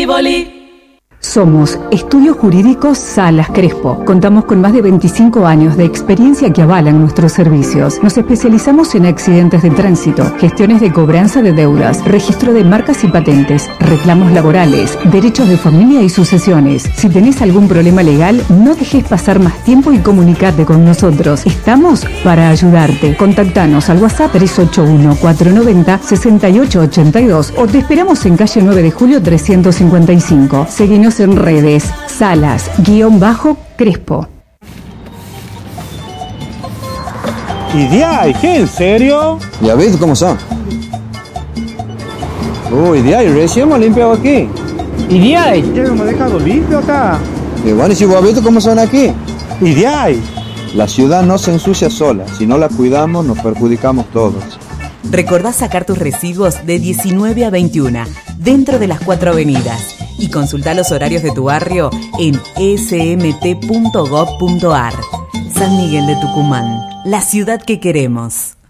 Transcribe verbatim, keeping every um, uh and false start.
Tivoli. Somos Estudios Jurídicos Salas Crespo. Contamos con más de veinticinco años de experiencia que avalan nuestros servicios. Nos especializamos en accidentes de tránsito, gestiones de cobranza de deudas, registro de marcas y patentes, reclamos laborales, derechos de familia y sucesiones. Si tenés algún problema legal, no dejes pasar más tiempo y comunicate con nosotros. Estamos para ayudarte. Contactanos al WhatsApp tres ocho uno, cuatro nueve cero, seis ocho ocho dos o te esperamos en calle nueve de julio trescientos cincuenta y cinco. Seguinos en redes, Salas, guión bajo, Crespo. ¿Y Diay? ¿Qué? ¿En serio? Ya ves cómo son. Uy, Diay, recién hemos limpiado aquí. ¿Y Diay? Ya lo hemos dejado limpio acá. Y bueno, ¿y si vos has visto cómo son aquí? ¿Y Diay? La ciudad no se ensucia sola. Si no la cuidamos, nos perjudicamos todos. Recordá sacar tus residuos de diecinueve a veintiuna, dentro de las cuatro avenidas. Y consultá los horarios de tu barrio en e s m t punto gov punto a r. San Miguel de Tucumán, la ciudad que queremos.